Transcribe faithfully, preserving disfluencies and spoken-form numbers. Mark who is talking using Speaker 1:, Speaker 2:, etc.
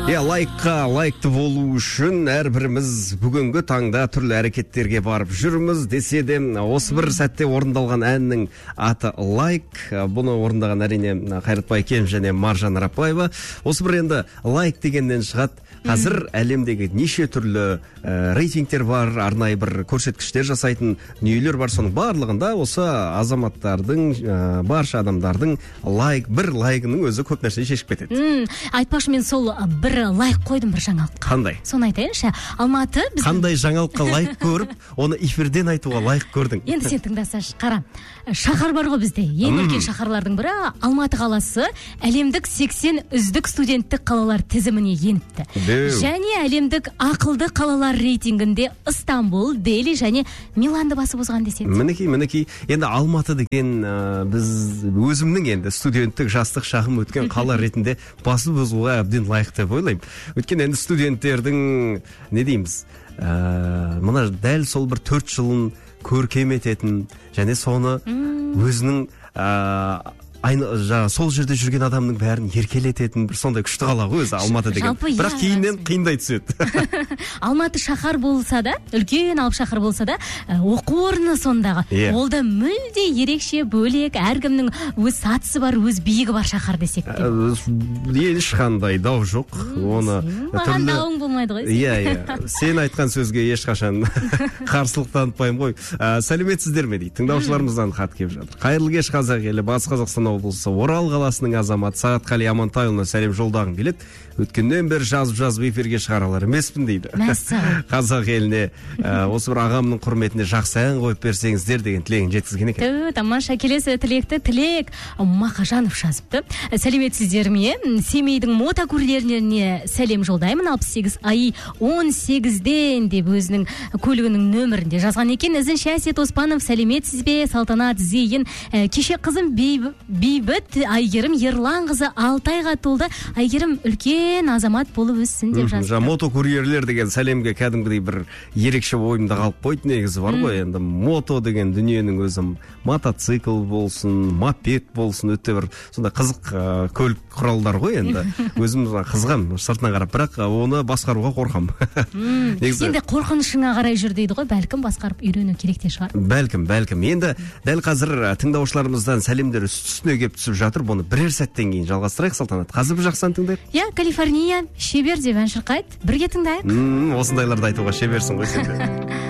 Speaker 1: Иә, лайкқа лайкты болу үшін әрбіріміз бүгінгі таңда түрлі әрекеттерге барып жүрміз десе де, осы бір сәтте орындалған әннің аты лайк. Бұны орындаған әрине Қайратбай Кем және Маржан Арапбаева. Осы бір енді лайк дегеннен шығады. Қазір әлемдегі неше түрлі ә, рейтингтер бар, арнайы бір көрсеткіштер жасайтын дүниелер бар. Соның барлығында осы азаматтардың, ә, барша адамдардың лайк, бір лайкының өзі көп нәрсе шешіп кетеді.
Speaker 2: М, Айтпақшы, мен сол бір лайк қойдым бір жаңалыққа.
Speaker 1: Қандай?
Speaker 2: Соны айтайыншы. Алматы біз...
Speaker 1: Қандай жаңалыққа лайк көріп, оны эфирден айтуға лайк көрдің?
Speaker 2: Енді сен тыңдасашы, қара. Шахар бар ғой бізде. Ең үлкен шаһарлардың бірі Алматы қаласы әлемдік сексен үздік студенттік қалалар тізіміне еніпті. Және әлемдік ақылды қалалар рейтингінде Истанбул, Дели және Миланды басып озған деседі.
Speaker 1: Мінекей, мінекей. Енді Алматы деген ә, біз өзімнің енді студенттік жастық шағым өткен қала ретінде басып озуға әбден лайық деп ойлаймын. Өйткені енді студенттердің не дейміз, ә, мына дәл сол бір төрт жылын көркем ететін және соны өзінің ә, айны, жа, сол жерде жүрген адамның бәрін еркелететін бір сондай күшті қала ғой өзі Алматы деген.
Speaker 2: Жалпы,
Speaker 1: бірақ
Speaker 2: иә,
Speaker 1: кейіннен қиындай түседі.
Speaker 2: Алматы шаһар болса да, үлкен алып шаһар болса да, оқу орны сондағы.
Speaker 1: Yeah.
Speaker 2: Ол да мүлде ерекше, бөлек, әркімнің өз сатысы бар, өз биігі бар шаһар десек те.
Speaker 1: Ешқандай дау жоқ. Оны
Speaker 2: маған дауың болмайды ғой.
Speaker 1: Иә, иә. Сен айтқан сөзге ешқашан қарсылық танытпаймын ғой. Ә, сәлеметсіздер ме дейді. Тыңдаушыларымыздан хат келіп жатыр. Қайырлы кеш қазақ елі, Батыс Қазақстан облысы Орал қаласының азаматы Сағатқали Амантайұлына сәлем жолдағым келеді. Өткеннен бері жазып-жазып эфирге шығаралар емеспін дейді. Қазақ еліне ә, осы бір ағамның құрметіне жақсы ән қойып берсеңіздер деген тілегін жеткізген екен.
Speaker 2: Ту, тамаша, келесі тілекті тілек Мақажанов жазыпты. Сәлеметсіздер ме? Семейдің мотокурлеріне сәлем жолдаймын. алпыс сегіз ай он сегізден деп өзінің көлігінің нөмірінде жазған екен. Ізінші Әсет Оспанов, сәлеметсіз бе? Салтанат Зейін, кеше қызым Бейбіт Айгерім Ерлан қызы алты айға толды. Айгерім үлкен азамат болып өссін деп жазды.
Speaker 1: Мотокурьерлер деген сәлемге кәдімгідей бір ерекше ойымда қалып қойды. Негізі бар ғой, енді мото деген дүниенің өзі мотоцикл болсын, мопед болсын, өте бір сонда қызық ә, көлік құралдар ғой енді. Өзім қызғам сыртынан қарап, бірақ оны басқаруға қорқам.
Speaker 2: Негізі... Енді қорқынышыңа қарай жүр дейді ғой, бәлкім басқарып үйрену керек те шығар.
Speaker 1: Бәлкім, бәлкім. Енді дәл қазір тыңдаушыларымыздан сәлемдер үстіне келіп түсіп жатыр. Бұны бірер сәттен кейін жалғастырайық, Салтанат. Қазір бір жақсан тыңдайық.
Speaker 2: Иә, Калифорния шебер деп ән шырқайды. Бірге тыңдайық.
Speaker 1: Осындайларды айтуға шеберсің ғой сен де.